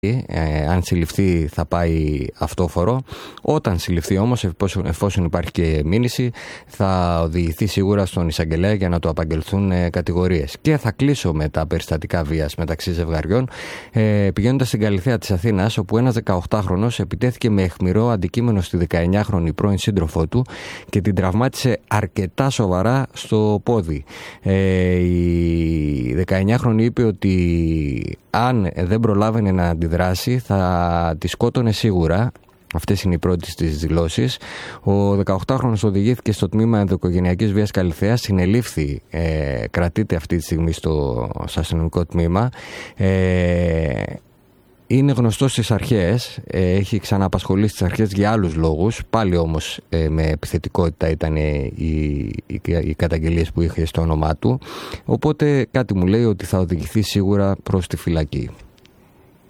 αν συλληφθεί θα πάει αυτόφορο. Όταν συλληφθεί όμως, εφόσον υπάρχει και μήνυση, θα οδηγηθεί σίγουρα στον εισαγγελέα για να του απαγγελθούν κατηγορίες. Και θα κλείσω με τα περιστατικά βίας μεταξύ ζευγαριών, πηγαίνοντας στην Καλιθέα της Αθήνας, όπου ένας 18χρονος επιτέθηκε με αιχμηρό αντικείμενο στη 19χρονη πρώην σύντροφό του και την τραυμάτισε αρκετά σοβαρά στο πόδι. Η 19χρονη είπε ότι αν δεν προλάβαινε να αντιδράσει θα τη σκότωνε σίγουρα. Αυτές είναι οι πρώτες της δηλώσεις. Ο 18χρονος οδηγήθηκε στο τμήμα ενδοοικογενειακής βίας Καλιθέας, συνελήφθη, κρατείται αυτή τη στιγμή στο αστυνομικό τμήμα. Είναι γνωστός στις αρχές, έχει ξανααπασχολήσει στις αρχές για άλλους λόγους, πάλι όμως με επιθετικότητα ήταν οι καταγγελίες που είχε στο όνομά του, οπότε κάτι μου λέει ότι θα οδηγηθεί σίγουρα προς τη φυλακή.